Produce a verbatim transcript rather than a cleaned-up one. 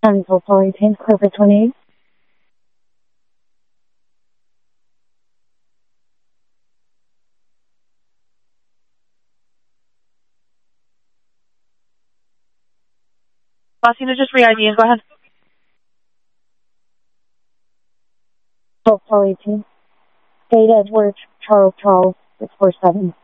Enzo Polytane, Clear twenty-eight. Bossina, just re-I D and go ahead. Enzo Polytane. State Edward, Charles Charles, six four seven.